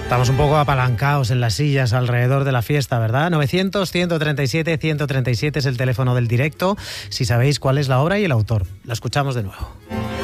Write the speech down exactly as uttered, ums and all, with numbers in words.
Estamos un poco apalancados en las sillas alrededor de la fiesta, ¿verdad? novecientos, ciento treinta y siete, ciento treinta y siete es el teléfono del directo, si sabéis cuál es la obra y el autor. La escuchamos de nuevo.